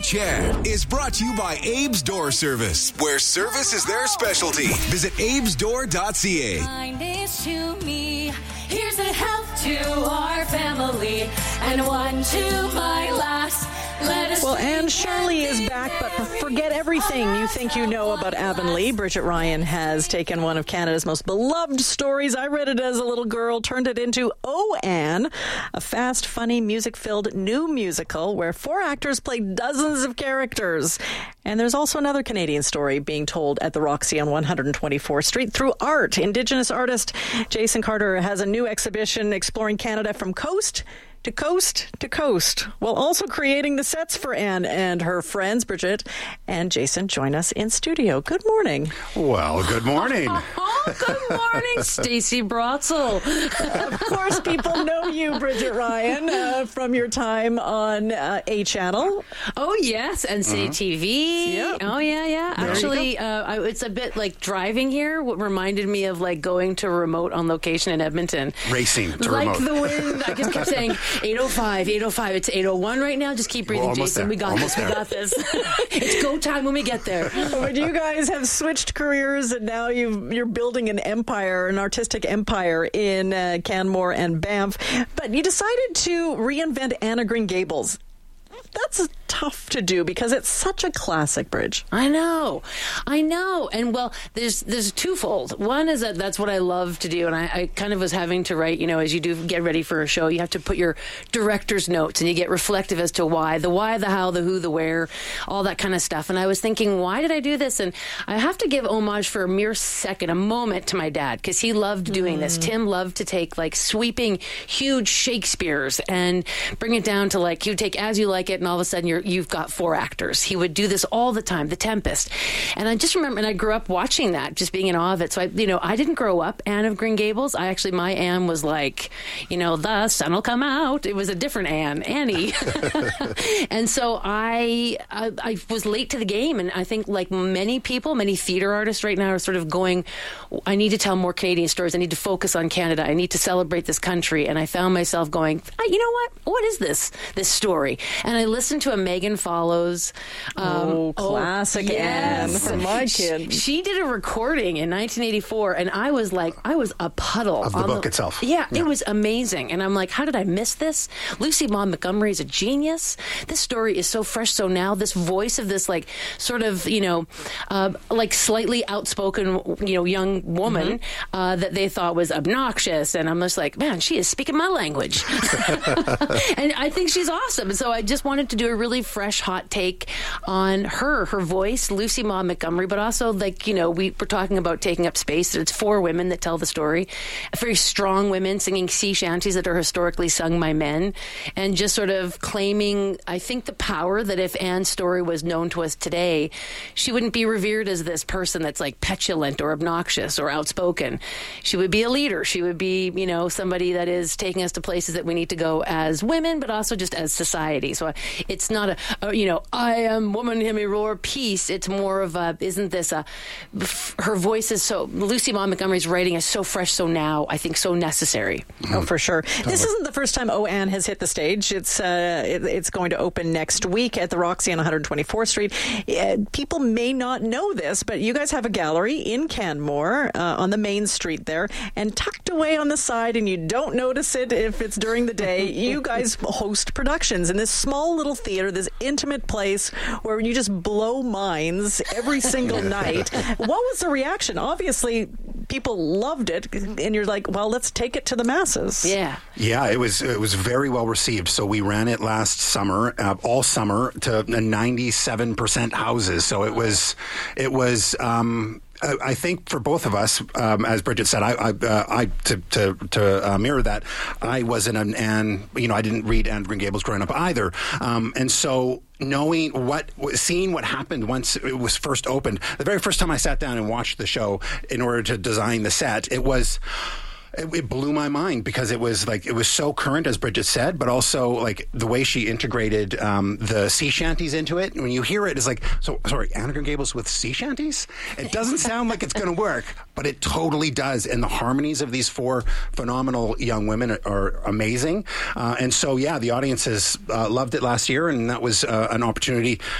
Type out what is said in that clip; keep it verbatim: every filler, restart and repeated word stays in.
Chad is brought to you by Abe's Door Service, where service is their specialty. Visit abes door dot c a. Kindness to me. Here's a help to our family, and one to my last. Let us well, Anne Shirley is back, but forget everything you think you know about Avonlea. Bridget Ryan has taken one of Canada's most beloved stories. I read it as a little girl, turned it into Oh, Anne, a fast, funny, music-filled new musical where four actors play dozens of characters. And there's also another Canadian story being told at the Roxy on one hundred twenty-fourth Street through art. Indigenous artist Jason Carter has a new exhibition exploring Canada from coast to coast to coast, while also creating the sets for Anne and her friends. Bridget and Jason join us in studio. Good morning. Well, good morning. Oh, good morning, Stacey Brotzel. Of course, people know you, Bridget Ryan, uh, from your time on uh, A Channel. Oh, yes, N C A T V. Yep. Oh, yeah, yeah. There Actually, uh, I, it's a bit like driving here. What reminded me of like going to remote on location in Edmonton. Racing to like remote. the wind. I just kept saying eight oh five, eight oh five. It's eight oh one right now. Just keep breathing, We're almost Jason. there. We got Almost this. We there. got this. It's go time when we get there. But you guys have switched careers, and now you've, you're building an empire, an artistic empire in uh, Canmore and Banff. But you decided to reinvent Anne of Green Gables. That's tough to do because it's such a classic, Bridge. I know, I know, and well, there's there's twofold. One is that that's what I love to do, and I, I kind of was having to write. You know, as you do get ready for a show, you have to put your director's notes, and you get reflective as to why, the why, the how, the who, the where, all that kind of stuff. And I was thinking, why did I do this? And I have to give homage for a mere second, a moment, to my dad, because he loved doing mm. this. Tim loved to take like sweeping, huge Shakespeare's and bring it down to like you take As You Like It, and all of a sudden you're you've got four actors. He would do this all the time, The Tempest. And I just remember, and I grew up watching that, just being in awe of it. So I, you know, I didn't grow up Anne of Green Gables. I actually, my Anne was like, you know, the sun will come out. It was a different Anne, Annie. And so I, I, I was late to the game. And I think like many people, many theater artists right now are sort of going, I need to tell more Canadian stories. I need to focus on Canada. I need to celebrate this country. And I found myself going, you know what? What is this, this story? And I listened to a Megan Follows. Um, oh, classic oh, yes. Anne from my kid. She, she did a recording in nineteen eighty-four, and I was like, I was a puddle. Of the on book the, itself. Yeah, Yeah. it was amazing. And I'm like, how did I miss this? Lucy Maud Montgomery is a genius. This story is so fresh, so now. This voice of this, like, sort of, you know, uh, like slightly outspoken, you know, young woman mm-hmm. uh, that they thought was obnoxious. And I'm just like, man, she is speaking my language. And I think she's awesome. So I just wanted to do a really fresh, hot take on her, her voice, Lucy Maud Montgomery, but also, like, you know, we were talking about taking up space. It's four women that tell the story, very strong women singing sea shanties that are historically sung by men, and just sort of claiming, I think, the power that if Anne's story was known to us today, she wouldn't be revered as this person that's like petulant or obnoxious or outspoken. She would be a leader. She would be, you know, somebody that is taking us to places that we need to go as women, but also just as society. So it's not a, a you know, I am woman, hear me roar piece. It's more of a, isn't this a, her voice is so, Lucy Maud Montgomery's writing is so fresh, so now, I think so necessary. Oh, for sure. This isn't the first time Oh, Anne has hit the stage. It's uh, it, it's going to open next week at the Roxy on one hundred twenty-fourth Street. Uh, people may not know this, but you guys have a gallery in Canmore uh, on the main street there, and tucked away on the side, and you don't notice it if it's during the day, you guys host productions in this small little theater, this intimate place where you just blow minds every single night. What was the reaction? Obviously, people loved it, and you're like, well, let's take it to the masses. Yeah. Yeah, it was it was very well received. So we ran it last summer, uh, all summer, to ninety-seven percent houses. So it was it was. Um, I think for both of us, um, as Bridget said, I, I, uh, I to to, to uh, mirror that, I wasn't an Anne. You know, I didn't read Anne of Green Gables growing up either, um, and so knowing what, seeing what happened once it was first opened, the very first time I sat down and watched the show in order to design the set, it was. It, it blew my mind because it was like it was so current, as Bridget said, but also like the way she integrated um, the sea shanties into it. When you hear it, it's like, so sorry, Anne of Green Gables with sea shanties? It doesn't sound like it's going to work, but it totally does. And the harmonies of these four phenomenal young women are, are amazing. Uh, and so, yeah, the audiences uh, loved it last year, and that was uh, an opportunity